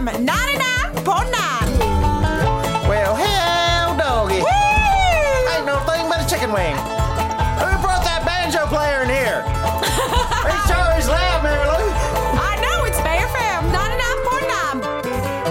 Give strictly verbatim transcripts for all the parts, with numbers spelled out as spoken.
ninety-nine point nine. Well, hell, doggy. Woo! Ain't no thing but a chicken wing. Who brought that banjo player in here? He sure is loud, Mary Lou. I know, it's Bay F M ninety-nine point nine.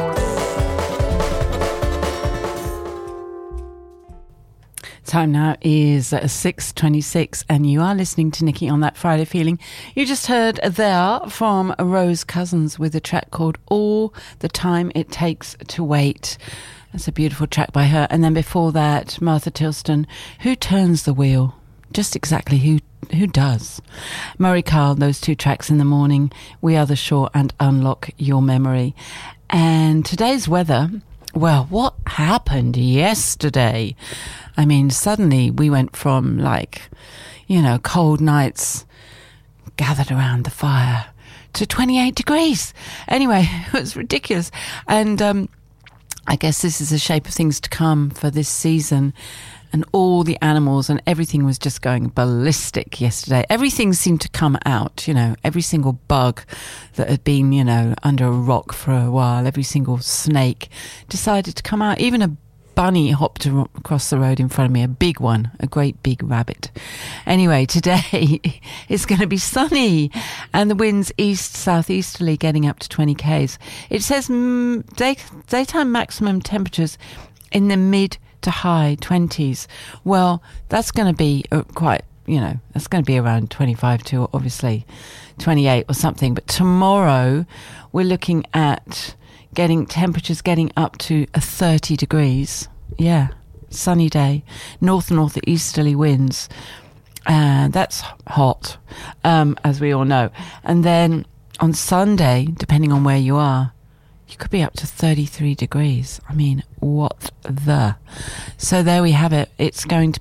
Time now is six twenty-six and you are listening to Nikki on That Friday Feeling. You just heard there from Rose Cousins with a track called All the Time It Takes to Wait. That's a beautiful track by her. And then before that, Martha Tilston, Who Turns the Wheel? Just exactly who who does? Murray Carl, those two tracks in the morning, We Are the Shore and Unlock Your Memory. And today's weather, well, what happened yesterday? I mean, suddenly we went from like, you know, cold nights gathered around the fire to twenty-eight degrees. Anyway, it was ridiculous. And um, I guess this is the shape of things to come for this season. And all the animals and everything was just going ballistic yesterday. Everything seemed to come out, you know, every single bug that had been, you know, under a rock for a while, every single snake decided to come out. Even a bunny hopped across the road in front of me, a big one, a great big rabbit. Anyway, today it's going to be sunny and the winds east southeasterly getting up to twenty kays. It says mm, day, daytime maximum temperatures in the mid to high twenties. Well, that's going to be uh, quite, you know, that's going to be around twenty-five to obviously twenty-eight or something. But tomorrow we're looking at getting temperatures getting up to a thirty degrees. Yeah, sunny day, north northeasterly winds. And uh, that's hot, um, as we all know. And then on Sunday, depending on where you are, you could be up to thirty-three degrees. I mean, what the? So there we have it. It's going to